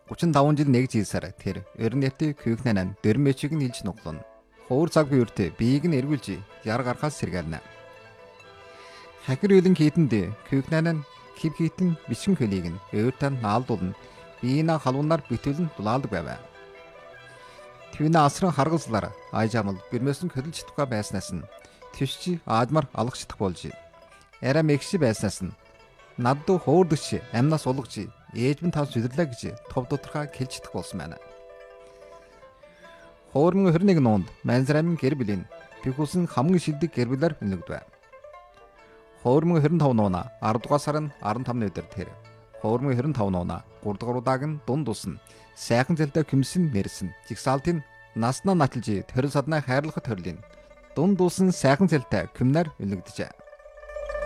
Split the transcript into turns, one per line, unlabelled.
35 жил 1 жилсаар тэр өрнөтөй küükнэнэн дөрмөчиг нь илж нуглана. Хуур цаггүй үртэ биеийг нь эргүүлж яр гарахаас сэргээлнэ. Хакер үлэн хийтэнд küükнэнэн хив хийтэн бичгэн хөлийг нь өөртөө наалдуулна. Биеийн халуунаар битүүлэн дулаалдаг байв. Түүний асран харгалзлаар айжамал бирмэсэн хөдөлж чадахгүй байснаас нь твшчи аадмар алах чадах болж. Арай мэгши байснаас нь надд хуурдагч амнаас улгаж ээж минь тав зүдэрлээ гэж тов доторхой хэлж чадах болсон байна. Хуурмын 21 нуунд Манзрамын гэр бүлийн Пикусын хамгийн шилдэг гэр бүлээр үнэлэгдэв. Хуурмын 25 нууна 10 дугаар сарын 15-ны өдөр тэр Хуурмын 25 нууна 3 дугаар удааг нь дунд усан сайхан зэлтэй küмсэн нэрсэн жигсаалтын наснаа наталж төрөл саднаа хайрлахад төрлийн дунд усан сайхан зэлтэй küмнэр үнэлэгдэжээ.